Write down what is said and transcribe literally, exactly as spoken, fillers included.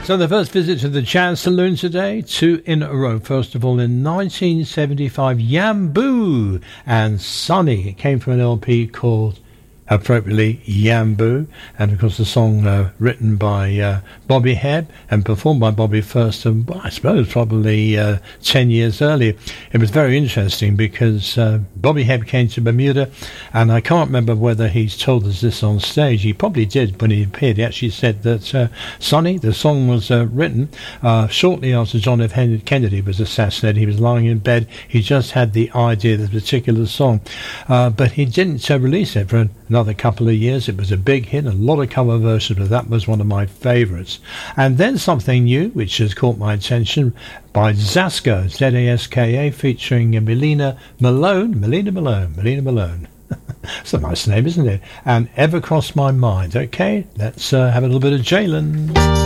So the first visit to the Jazz Saloon today, two in a row. First of all, in nineteen seventy-five, Yambu and Sunny. It came from an L P called, appropriately, Yambu, and of course the song uh, written by uh, Bobby Hebb and performed by Bobby first, um, well, I suppose probably uh, ten years earlier. It was very interesting because uh, Bobby Hebb came to Bermuda, and I can't remember whether he's told us this on stage. He probably did when he appeared. He actually said that uh, Sonny, the song was uh, written uh, shortly after John F. Kennedy was assassinated. He was lying in bed. He just had the idea of this particular song, uh, but he didn't uh, release it for another couple of years. It was a big hit, a lot of cover versions, but that was one of my favourites. And then something new, which has caught my attention, by Zaska, Z A S K A, featuring Melina Malone, Melina Malone, Melina Malone. It's a nice name, isn't it? And Ever Crossed My Mind. Okay, let's uh, have a little bit of Jalen.